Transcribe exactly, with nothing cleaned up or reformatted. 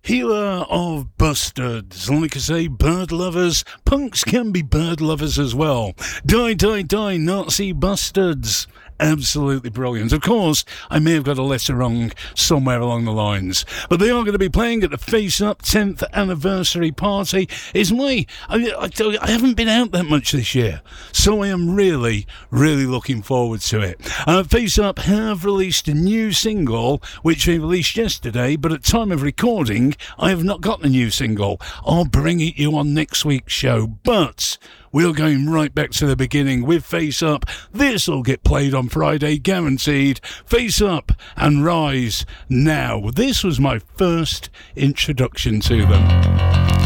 Healer of Bastards. Like I say, bird lovers. Punks can be bird lovers as well. Die, die, die, Nazi bastards. Absolutely brilliant. Of course, I may have got a letter wrong somewhere along the lines, but they are going to be playing at the Face Up tenth anniversary party. It's my, I, I, tell you, I haven't been out that much this year, so I am really, really looking forward to it. Uh, Face Up have released a new single, which they released yesterday, but at time of recording, I have not got the new single. I'll bring it you on next week's show, but we're going right back to the beginning with Face Up. This will get played on Friday, guaranteed. Face Up and Rise now. This was my first introduction to them.